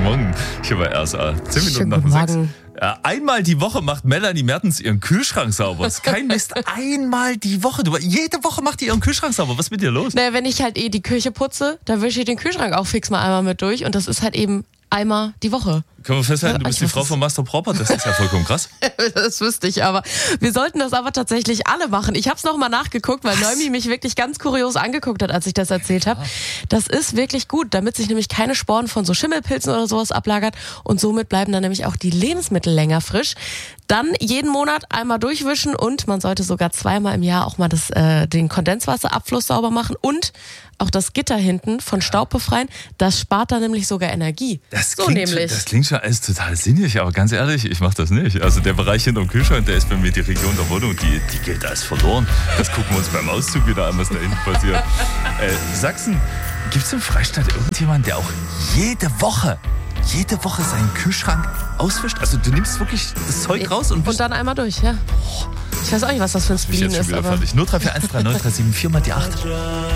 guten Morgen. Ich habe erst 10 Minuten nach Schönen dem guten 6. Morgen. Einmal die Woche macht Melanie Mertens ihren Kühlschrank sauber. Das ist kein Mist. Einmal die Woche. Jede Woche macht die ihren Kühlschrank sauber. Was ist mit dir los? Naja, wenn ich halt die Küche putze, dann wische ich den Kühlschrank auch fix mal einmal mit durch. Und das ist halt eben einmal die Woche. Können wir festhalten, du bist die Frau von Master Proper? Das ist ja vollkommen krass. Das wüsste ich aber. Wir sollten das aber tatsächlich alle machen. Ich habe es nochmal nachgeguckt, weil Noemi mich wirklich ganz kurios angeguckt hat, als ich das erzählt habe. Das ist wirklich gut, damit sich nämlich keine Sporen von so Schimmelpilzen oder sowas ablagert. Und somit bleiben dann nämlich auch die Lebensmittel länger frisch. Dann jeden Monat einmal durchwischen und man sollte sogar 2-mal im Jahr auch mal den Kondenswasserabfluss sauber machen und auch das Gitter hinten von Staub befreien. Das spart dann nämlich sogar Energie. Das klingt schon alles total sinnig, aber ganz ehrlich, ich mache das nicht. Also der Bereich hinterm Kühlschrank, der ist bei mir die Region der Wohnung, die gilt als verloren. Das gucken wir uns beim Auszug wieder an, was da hinten passiert. Sachsen, gibt es im Freistaat irgendjemanden, der auch jede Woche seinen Kühlschrank auswischt? Also du nimmst wirklich das Zeug raus und dann einmal durch, ja. Ich weiß auch nicht, was das für ein Spleen ist. Nur 3413937 4 mal die 8.